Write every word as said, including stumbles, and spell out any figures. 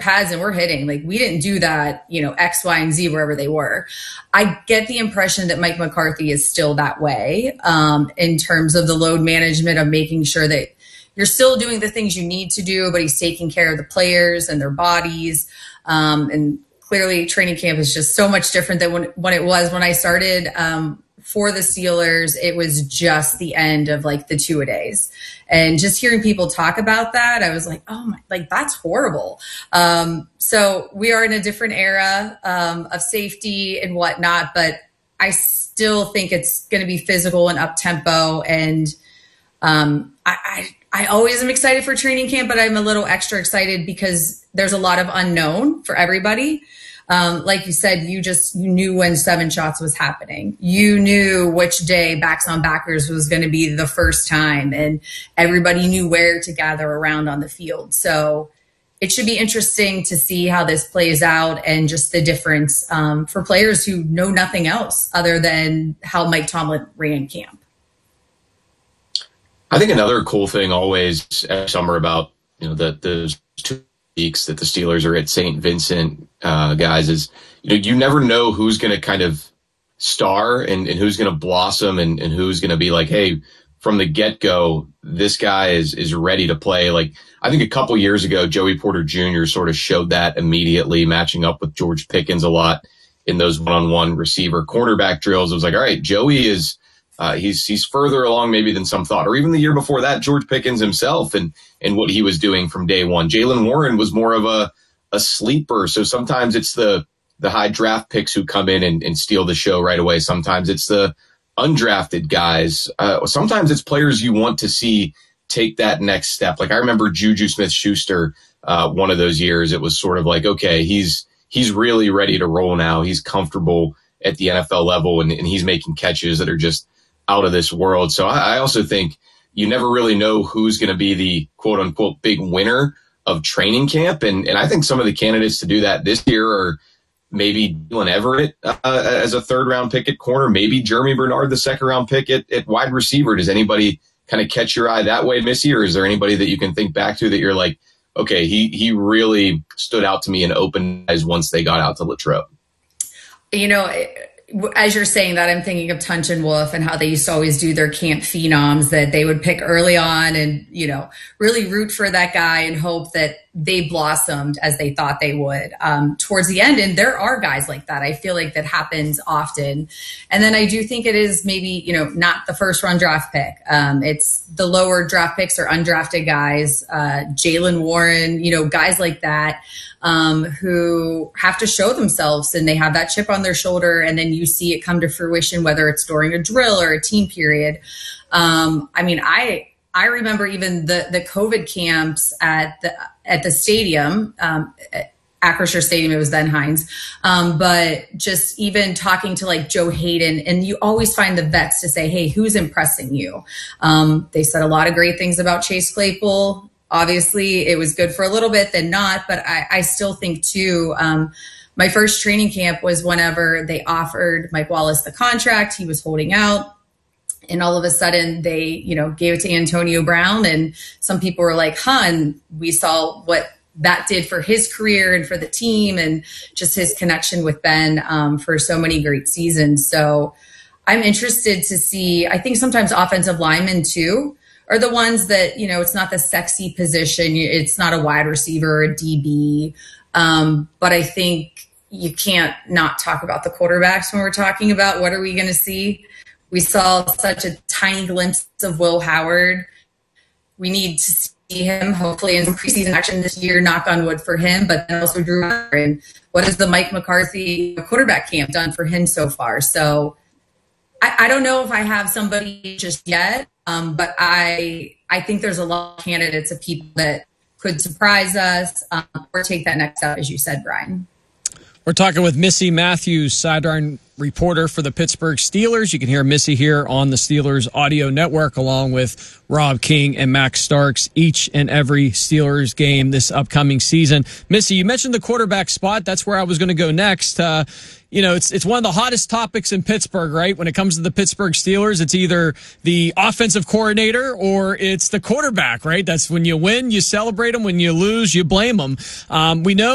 pads and we're hitting. Like, we didn't do that, you know, X, Y, and Z wherever they were. I get the impression that Mike McCarthy is still that way um, in terms of the load management of making sure that you're still doing the things you need to do, but he's taking care of the players and their bodies. Um, and clearly training camp is just so much different than when, when it was when I started um, for the Steelers. It was just the end of like the two-a-days. And just hearing people talk about that, I was like, oh my, like that's horrible. Um, so we are in a different era um, of safety and whatnot, but I still think it's going to be physical and up-tempo. And um, I, I I always am excited for training camp, but I'm a little extra excited because there's a lot of unknown for everybody. Um, like you said, you just you knew when seven shots was happening. You knew which day backs on backers was going to be the first time, and everybody knew where to gather around on the field. So it should be interesting to see how this plays out and just the difference um, for players who know nothing else other than how Mike Tomlin ran camp. I think another cool thing always every summer about, you know, the those two weeks that the Steelers are at Saint Vincent, uh, guys, is, you know, you never know who's going to kind of star and, and who's going to blossom and, and who's going to be like, hey, from the get-go, this guy is is ready to play. Like, I think a couple years ago, Joey Porter Junior sort of showed that immediately, matching up with George Pickens a lot in those one-on-one receiver cornerback drills. It was like, all right, Joey is Uh, he's he's further along maybe than some thought. Or even the year before that, George Pickens himself and and what he was doing from day one. Jaylen Warren was more of a a sleeper. So sometimes it's the the high draft picks who come in and, and steal the show right away. Sometimes it's the undrafted guys. Uh, sometimes it's players you want to see take that next step. Like I remember Juju Smith-Schuster, uh, one of those years. It was sort of like, okay, he's he's really ready to roll now. He's comfortable at the N F L level, and, and he's making catches that are just out of this world. So I, I also think you never really know who's going to be the quote unquote big winner of training camp. And, and I think some of the candidates to do that this year are maybe Dylan Everett uh, as a third round pick at corner, maybe Jeremy Bernard, the second round pick at, at wide receiver. Does anybody kind of catch your eye that way, Missy? Or is there anybody that you can think back to that you're like, okay, he, he really stood out to me and opened eyes once they got out to Latrobe? You know, it, as you're saying that, I'm thinking of Tunch and Wolf and how they used to always do their camp phenoms that they would pick early on and, you know, really root for that guy and hope that they blossomed as they thought they would um, towards the end. And there are guys like that. I feel like that happens often. And then I do think it is maybe, you know, not the first round draft pick. Um, it's the lower draft picks or undrafted guys, uh, Jaylen Warren, you know, guys like that. Um, who have to show themselves and they have that chip on their shoulder, and then you see it come to fruition, whether it's during a drill or a team period. Um, I mean, I I remember even the the COVID camps at the at the stadium, um, at Acrisure Stadium, it was then Heinz, um, but just even talking to like Joe Hayden, and you always find the vets to say, hey, who's impressing you? Um, they said a lot of great things about Chase Claypool. Obviously, it was good for a little bit, then not. But I, I still think, too, um, my first training camp was whenever they offered Mike Wallace the contract. He was holding out. And all of a sudden, they, you know, gave it to Antonio Brown. And some people were like, huh, and we saw what that did for his career and for the team and just his connection with Ben um, for so many great seasons. So I'm interested to see, I think sometimes offensive linemen, too, are the ones that, you know, it's not the sexy position. It's not a wide receiver or a D B. Um, but I think you can't not talk about the quarterbacks when we're talking about what are we going to see. We saw such a tiny glimpse of Will Howard. We need to see him hopefully in preseason action this year, knock on wood for him, but then also Drew Brees. And what has the Mike McCarthy quarterback camp done for him so far? So I, I don't know if I have somebody just yet. Um, but I I think there's a lot of candidates of people that could surprise us um, or take that next step, as you said, Brian. We're talking with Missy Matthews, sideline reporter for the Pittsburgh Steelers. You can hear Missy here on the Steelers audio network, along with Rob King and Max Starks, each and every Steelers game this upcoming season. Missy, you mentioned the quarterback spot. That's where I was going to go next. Uh, you know, it's it's one of the hottest topics in Pittsburgh, right? When it comes to the Pittsburgh Steelers, it's either the offensive coordinator or it's the quarterback, right? That's when you win, you celebrate them. When you lose, you blame them. Um, we know